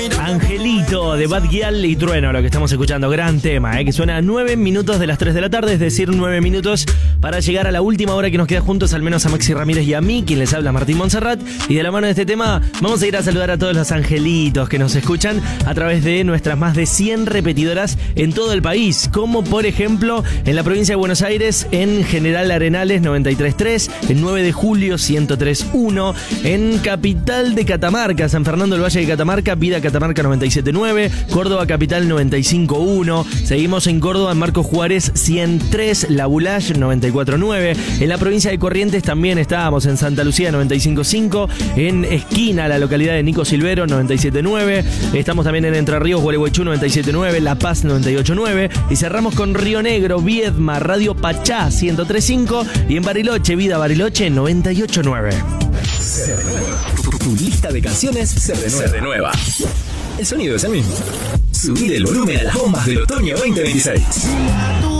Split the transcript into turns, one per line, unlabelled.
Angelito de Bad Gyal y Trueno, lo que estamos escuchando, gran tema, que suena a 9 minutos de las 3 de la tarde, es decir, 9 minutos para llegar a la última hora que nos queda juntos, al menos a Maxi Ramírez y a mí, quien les habla, Martín Montserrat, y de la mano de este tema vamos a ir a saludar a todos los angelitos que nos escuchan a través de nuestras más de 100 repetidoras en todo el país, como por ejemplo en la provincia de Buenos Aires, en General Arenales 93.3, en 9 de Julio 103.1, en Capital de Catamarca, San Fernando del Valle de Catamarca, Vida Catamarca 97.9, Córdoba Capital 95.1, seguimos en Córdoba en Marcos Juárez 103, La Bulash 94.9, en la provincia de Corrientes también estábamos en Santa Lucía 95.5, en Esquina, la localidad de Nico Silvero 97.9, estamos también en Entre Ríos, Gualeguaychú 97.9, La Paz 98.9 y cerramos con Río Negro, Viedma, Radio Pachá 103.5 y en Bariloche, Vida Bariloche 98.9.
Se renueva. Tu lista de canciones se renueva. El sonido es el mismo. Subir el volumen a las bombas del otoño 2026.